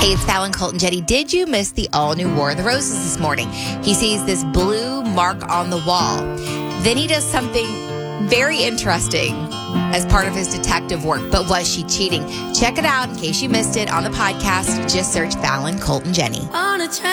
Hey, it's Fallon, Colton, Jenny. Did you miss the all-new War of the Roses this morning? He sees this blue mark on the wall. Then he does something very interesting as part of his detective work. But was she cheating? Check it out in case you missed it on the podcast. Just search Fallon, Colton, Jenny.